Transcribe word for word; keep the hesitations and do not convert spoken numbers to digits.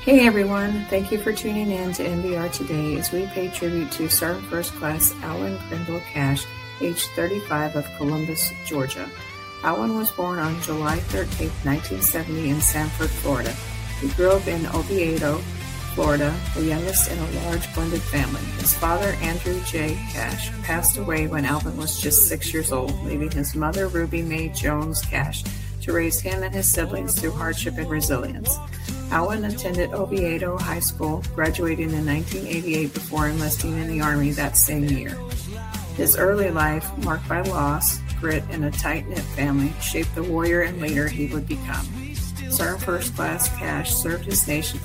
Hey everyone, thank you for tuning in to N V R Today as we pay tribute to Sergeant First Class Allen Grindle Cash, age thirty-five, of Columbus, Georgia. Allen was born on July thirteenth, nineteen seventy in Sanford, Florida. He grew up in Oviedo, Florida, the youngest in a large blended family. His father, Andrew J. Cash, passed away when Allen was just six years old, leaving his mother, Ruby Mae Jones Cash, to raise him and his siblings through hardship and resilience. Allen attended Oviedo High School, graduating in nineteen eighty-eight before enlisting in the Army that same year. His early life, marked by loss, grit, and a tight-knit family, shaped the warrior and leader he would become. Sergeant First Class Cash served his nation